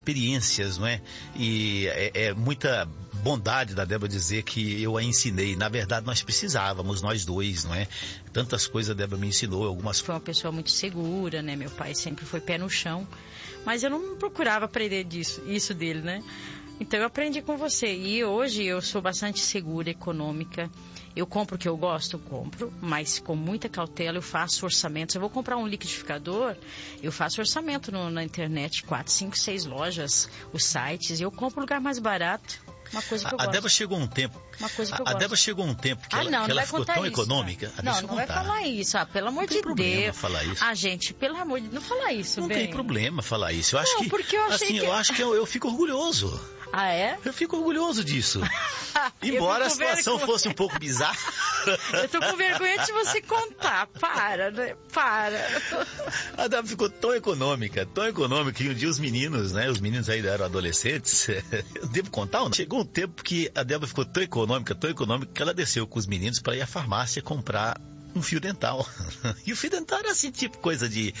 experiências, não é? E é muita bondade da Débora dizer que eu a ensinei. Na verdade, nós precisávamos, nós dois, não é? Tantas coisas a Débora me ensinou, algumas... Foi uma pessoa muito segura, né? Meu pai sempre foi pé no chão, mas eu não procurava aprender isso dele, né? Então eu aprendi com você. E hoje eu sou bastante segura, econômica. Eu compro o que eu gosto, eu compro, mas com muita cautela eu faço orçamento. Se eu vou comprar um liquidificador, eu faço orçamento na internet, 4, 5, 6 lojas, os sites, e eu compro o lugar mais barato. Uma coisa que eu gosto. A Débora chegou um tempo. Uma coisa que eu a gosto. Débora chegou um tempo que não ela vai ficou contar tão isso, econômica. Não vai falar isso. Pelo amor de Deus. Não tem problema falar isso. Gente, pelo amor de Deus, não fala isso, Não bem. tem problema falar isso. Eu acho que, porque eu achei eu acho que eu fico orgulhoso. Ah, é? Eu fico orgulhoso disso. Embora a situação fosse um pouco bizarra. Eu tô com vergonha de você contar. Para, né? Para. A Débora ficou tão econômica, que um dia os meninos, né? Os meninos ainda eram adolescentes. Eu devo contar ou não? Chegou um tempo que a Débora ficou tão econômica, que ela desceu com os meninos para ir à farmácia comprar um fio dental. E o fio dental era assim, tipo coisa de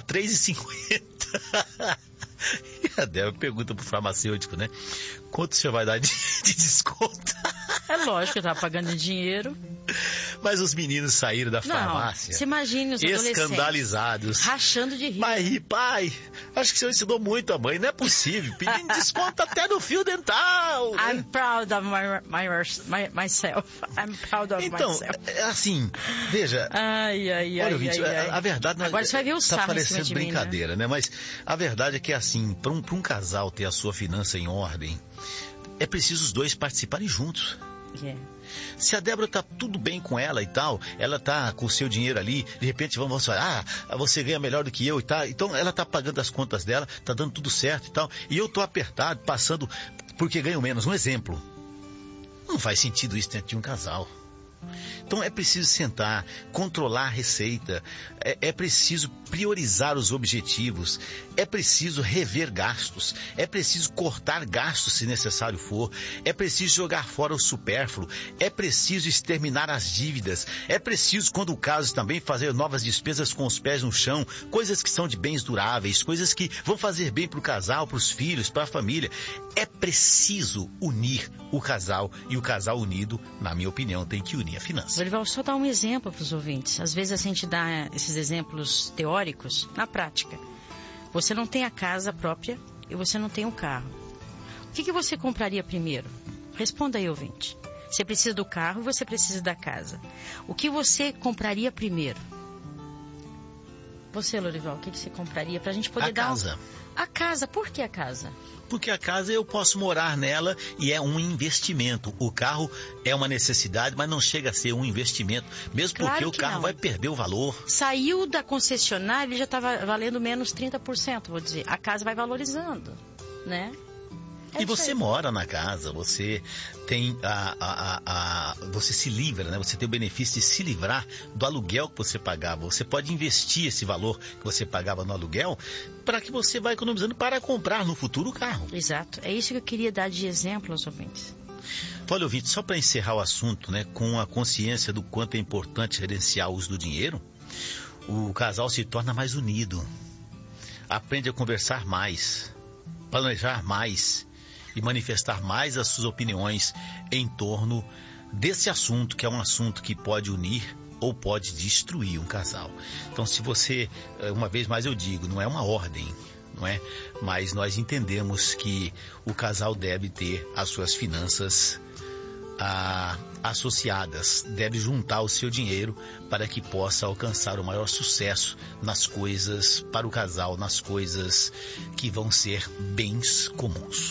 R$3,50. E a Débora pergunta pro farmacêutico, né? Quanto você vai dar de desconto? É lógico, eu tava pagando dinheiro. Mas os meninos saíram da farmácia. Você imagina os escandalizados. Rachando de rir. Mas, pai, acho que o senhor ensinou muito a mãe. Não é possível. Pedindo desconto até no fio dental. I'm proud of myself. I'm proud of myself. Então, assim, veja. A verdade... Agora você vai ver o sarro tá parecendo em cima de brincadeira, mim, né? Mas a verdade é que, assim, para um casal ter a sua finança em ordem, é preciso os dois participarem juntos. Yeah. Se a Débora tá tudo bem com ela e tal, ela tá com o seu dinheiro ali, de repente vamos falar, você ganha melhor do que eu e tal, então ela tá pagando as contas dela, tá dando tudo certo e tal, e eu tô apertado, passando porque ganho menos. Um exemplo, não faz sentido isso dentro de um casal. Então é preciso sentar, controlar a receita, é preciso priorizar os objetivos, é preciso rever gastos, é preciso cortar gastos se necessário for, é preciso jogar fora o supérfluo, é preciso exterminar as dívidas, é preciso, quando o caso, também fazer novas despesas com os pés no chão, coisas que são de bens duráveis, coisas que vão fazer bem para o casal, para os filhos, para a família. É preciso unir o casal, e o casal unido, na minha opinião, tem que unir a finança. Dorival, só dar um exemplo para os ouvintes. Às vezes a gente dá esses exemplos teóricos na prática. Você não tem a casa própria e você não tem um carro. O que você compraria primeiro? Responda aí, ouvinte. Você precisa do carro e você precisa da casa. O que você compraria primeiro? Você, Lorival, o que você compraria para a gente poder dar... A casa. A casa. Por que a casa? Porque a casa eu posso morar nela e é um investimento. O carro é uma necessidade, mas não chega a ser um investimento. Mesmo porque o carro vai perder o valor. Saiu da concessionária, ele já está valendo menos 30%, vou dizer. A casa vai valorizando, né? E você mora na casa, você tem você se livra, né? Você tem o benefício de se livrar do aluguel que você pagava. Você pode investir esse valor que você pagava no aluguel para que você vá economizando para comprar no futuro o carro. Exato. É isso que eu queria dar de exemplo aos ouvintes. Olha, ouvinte, só para encerrar o assunto, né? Com a consciência do quanto é importante gerenciar o uso do dinheiro, o casal se torna mais unido. Aprende a conversar mais, planejar mais e manifestar mais as suas opiniões em torno desse assunto, que é um assunto que pode unir ou pode destruir um casal. Então, se você, uma vez mais eu digo, não é uma ordem, não é? Mas nós entendemos que o casal deve ter as suas finanças associadas, deve juntar o seu dinheiro para que possa alcançar o maior sucesso nas coisas, para o casal, nas coisas que vão ser bens comuns.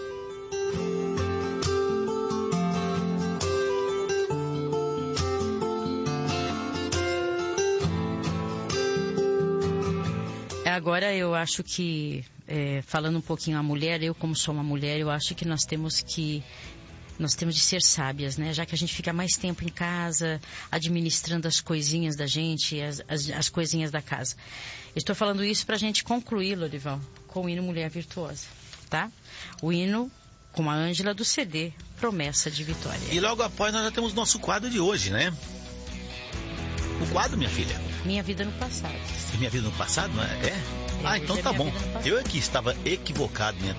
Agora eu acho que, falando um pouquinho a mulher, eu como sou uma mulher, eu acho que nós temos de ser sábias, né? Já que a gente fica mais tempo em casa, administrando as coisinhas da gente, as coisinhas da casa. Estou falando isso para a gente concluir, Lorival, com o hino Mulher Virtuosa, tá? O hino com a Ângela do CD, Promessa de Vitória. E logo após nós já temos nosso quadro de hoje, né? O quadro, minha filha? Minha Vida no Passado. Minha Vida no Passado, não é? É? Então tá bom. Eu é que estava equivocado, né?